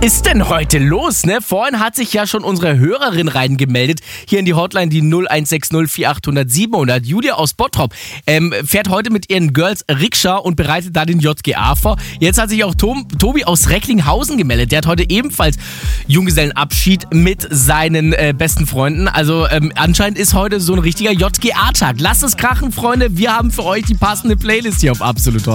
Ist denn heute los, ne? Vorhin hat sich ja schon unsere Hörerin reingemeldet, hier in die Hotline, die 0160 4800 700. Julia aus Bottrop fährt heute mit ihren Girls Rikscha und bereitet da den JGA vor. Jetzt hat sich auch Tobi aus Recklinghausen gemeldet. Der hat heute ebenfalls Junggesellenabschied mit seinen besten Freunden. Also anscheinend ist heute so ein richtiger JGA-Tag. Lasst es krachen, Freunde. Wir haben für euch die passende Playlist hier auf Absolut Hot.